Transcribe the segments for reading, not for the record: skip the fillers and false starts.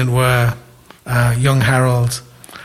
moment where young Harold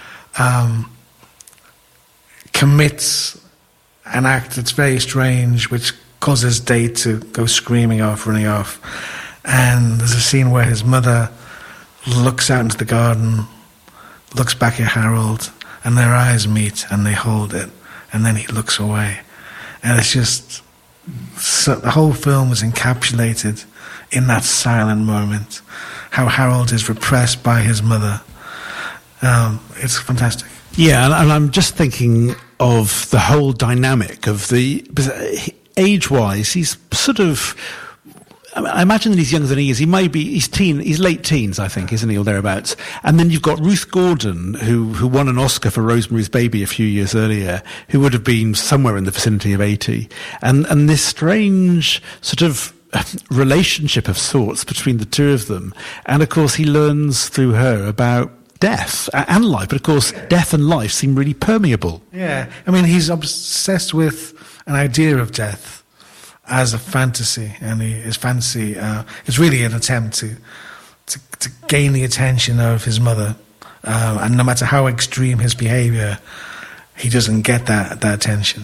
commits an act that's very strange, which causes Date to go screaming off, running off. And there's a scene where his mother looks out into the garden, looks back at Harold, and their eyes meet and they hold it, and then he looks away. And it's just, so the whole film is encapsulated in that silent moment, how Harold is repressed by his mother. It's fantastic. Yeah, and I'm just thinking of the whole dynamic of age-wise, he's sort of, I imagine that he's younger than he is. He's late teens, I think, isn't he, or thereabouts. And then you've got Ruth Gordon, who won an Oscar for Rosemary's Baby a few years earlier, who would have been somewhere in the vicinity of 80. And this strange sort of relationship of sorts between the two of them. And of course, he learns through her about death and life, but of course, death and life seem really permeable. Yeah, I mean, he's obsessed with an idea of death as a fantasy, and his fantasy is really an attempt to gain the attention of his mother, and no matter how extreme his behaviour, he doesn't get that attention.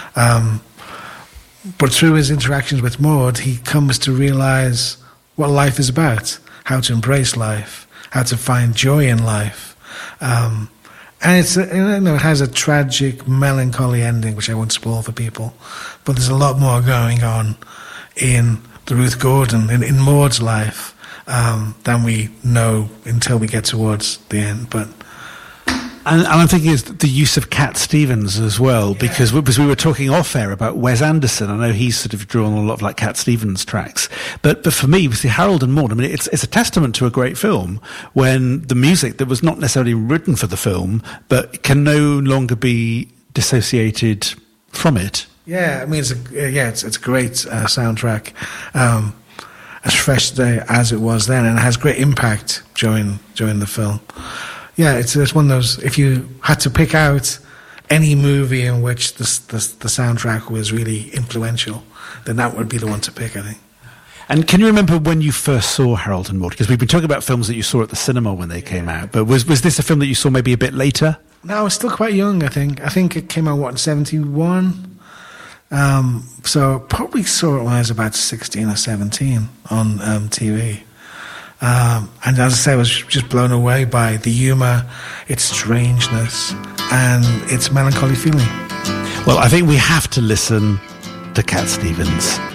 But through his interactions with Maud, he comes to realise what life is about, how to embrace life, how to find joy in life. And it has a tragic, melancholy ending, which I won't spoil for people. But there's a lot more going on in the Ruth Gordon, in Maud's life, than we know until we get towards the end. But And I'm thinking is the use of Cat Stevens as well, because we were talking off air about Wes Anderson. I know he's sort of drawn a lot of like Cat Stevens tracks, but for me, with the Harold and Maude, I mean, it's a testament to a great film when the music that was not necessarily written for the film, but can no longer be dissociated from it. Yeah, I mean, it's a great soundtrack, as fresh today as it was then, and it has great impact during the film. Yeah, it's one of those, if you had to pick out any movie in which the soundtrack was really influential, then that would be the one to pick, I think. And can you remember when you first saw Harold and Maude? Because we've been talking about films that you saw at the cinema when they came out, but was this a film that you saw maybe a bit later? No, I was still quite young, I think. I think it came out, in 71? So probably saw it when I was about 16 or 17 on TV. And as I say, I was just blown away by the humour, its strangeness, and its melancholy feeling. Well, I think we have to listen to Cat Stevens.